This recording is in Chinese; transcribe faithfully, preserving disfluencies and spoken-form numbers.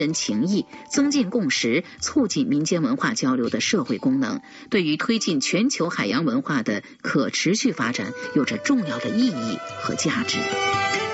人情谊、增进共识、促进民间文化交流的社会功能，对于推进全球海洋文化的可持续发展有着重要的意义和价值。